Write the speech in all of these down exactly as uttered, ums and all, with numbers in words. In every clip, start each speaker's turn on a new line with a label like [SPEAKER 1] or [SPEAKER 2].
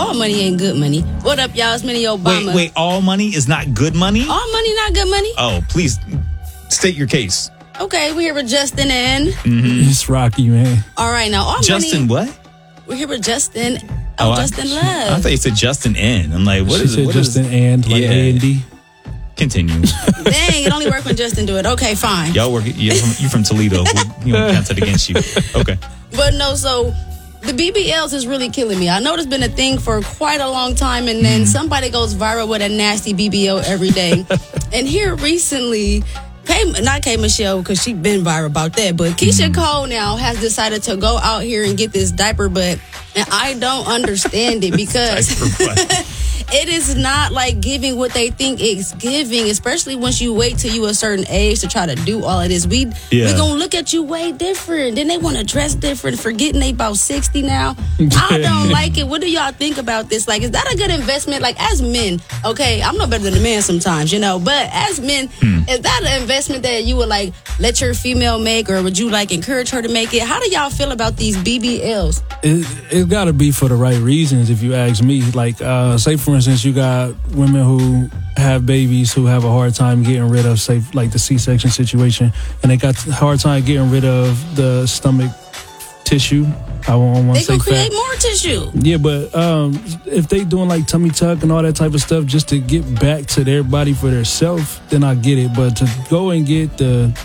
[SPEAKER 1] all money ain't good money. What up, y'all? It's Minnie Obama.
[SPEAKER 2] Wait, wait, all money is not good money?
[SPEAKER 1] All money not good money?
[SPEAKER 2] Oh, please state your case.
[SPEAKER 1] Okay, we're here with Justin and...
[SPEAKER 3] Mm-hmm. It's Rocky, man.
[SPEAKER 1] All right, now all
[SPEAKER 2] Justin
[SPEAKER 1] money...
[SPEAKER 2] what?
[SPEAKER 1] We're here with Justin. Oh, oh Justin
[SPEAKER 2] I,
[SPEAKER 1] Love.
[SPEAKER 2] I thought you said Justin N. I'm like, what
[SPEAKER 3] she
[SPEAKER 2] is
[SPEAKER 3] said
[SPEAKER 2] it? What
[SPEAKER 3] Justin
[SPEAKER 2] is,
[SPEAKER 3] and, like
[SPEAKER 2] yeah.
[SPEAKER 3] A and D.
[SPEAKER 2] Continue.
[SPEAKER 1] Dang, it only work when Justin do it. Okay, fine.
[SPEAKER 2] Y'all work. You're from, you're from Toledo. We, you don't count it against you. Okay.
[SPEAKER 1] But no, so the B B Ls is really killing me. I know it's been a thing for quite a long time, and then mm. somebody goes viral with a nasty B B L every day. And here recently, K, not K Michelle, because she been viral about that, but Keisha mm. Cole now has decided to go out here and get this diaper butt, and I don't understand it because it is not like giving what they think it's giving, especially once you wait till you a certain age to try to do all of this. We yeah. we gonna look at you way different. Then they want to dress different, forgetting they about sixty now. I don't like it. What do y'all think about this? Like, is that a good investment? Like, as men, okay, I'm no better than a man sometimes, you know, but as men, hmm. is that an investment that you would like let your female make, or would you like encourage her to make it? How do y'all feel about these B B Ls?
[SPEAKER 3] It, it's got to be for the right reasons, if you ask me. Like, uh, say, for instance, you got women who have babies who have a hard time getting rid of, say, like the C-section situation, and they got a hard time getting rid of the stomach tissue. I won't want to say
[SPEAKER 1] they gonna create
[SPEAKER 3] fat.
[SPEAKER 1] more tissue.
[SPEAKER 3] Yeah, but um, if they doing like tummy tuck and all that type of stuff just to get back to their body for themselves, then I get it. But to go and get the,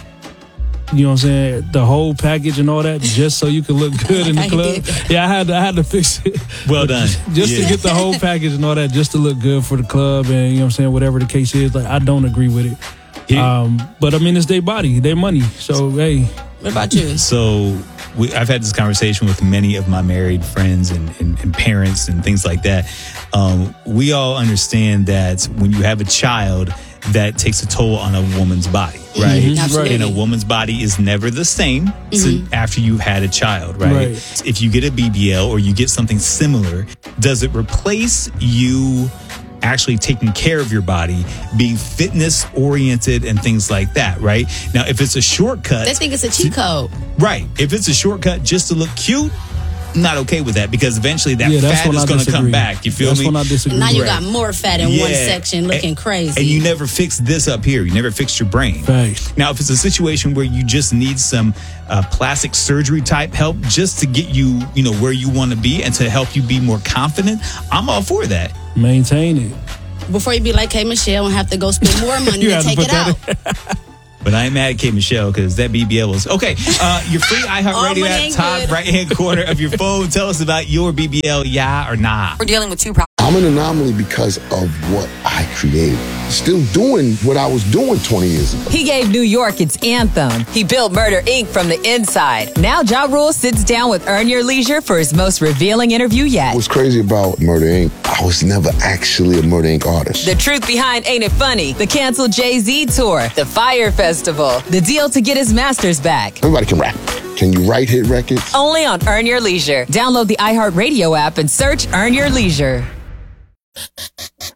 [SPEAKER 3] you know what I'm saying, the whole package and all that just so you can look good in the club. Yeah, I had to, I had to fix it.
[SPEAKER 2] Well done.
[SPEAKER 3] Just
[SPEAKER 2] yeah.
[SPEAKER 3] to get the whole package and all that, just to look good for the club, and you know what I'm saying, whatever the case is. Like, I don't agree with it. Yeah. Um, but I mean, it's their body, their money. So hey.
[SPEAKER 1] What about you?
[SPEAKER 2] So we, I've had this conversation with many of my married friends and, and, and parents and things like that. Um, we all understand that when you have a child, that takes a toll on a woman's body, right?
[SPEAKER 1] Mm-hmm. Absolutely.
[SPEAKER 2] And a woman's body is never the same mm-hmm. so after you've had a child, right? right? If you get a B B L or you get something similar, does it replace you actually taking care of your body, being fitness oriented and things like that, right? Now, if it's a shortcut,
[SPEAKER 1] they think it's a cheat code,
[SPEAKER 2] right? If it's a shortcut just to look cute, I'm not okay with that, because eventually that
[SPEAKER 3] yeah,
[SPEAKER 2] fat is going to come back. You feel
[SPEAKER 3] that's
[SPEAKER 2] me?
[SPEAKER 3] When I disagree.
[SPEAKER 1] Now you
[SPEAKER 2] right.
[SPEAKER 1] got more fat in
[SPEAKER 2] yeah.
[SPEAKER 1] one section looking
[SPEAKER 2] and,
[SPEAKER 1] crazy.
[SPEAKER 2] And you never fixed this up here. You never fixed your brain.
[SPEAKER 3] Right.
[SPEAKER 2] Now, if it's a situation where you just need some uh, plastic surgery type help just to get you, you know, where you want to be and to help you be more confident, I'm all for that.
[SPEAKER 3] Maintain it.
[SPEAKER 1] Before you be like K Michelle and have to go spend more money to take it out.
[SPEAKER 2] But I ain't mad at K Michelle, because that B B L was okay. Uh, your free iHeartRadio app, top right hand corner of your phone. Tell us about your B B L, yeah or nah.
[SPEAKER 4] We're dealing with two problems.
[SPEAKER 5] I'm an anomaly because of what I created. Still doing what I was doing twenty years ago.
[SPEAKER 4] He gave New York its anthem. He built Murder, Incorporated from the inside. Now Ja Rule sits down with Earn Your Leisure for his most revealing interview yet.
[SPEAKER 5] What's crazy about Murder, Incorporated, I was never actually a Murder, Incorporated artist.
[SPEAKER 4] The truth behind Ain't It Funny, the canceled Jay-Z tour, the Fire Festival, the deal to get his masters back.
[SPEAKER 5] Everybody can rap. Can you write hit records?
[SPEAKER 4] Only on Earn Your Leisure. Download the iHeartRadio app and search Earn Your Leisure.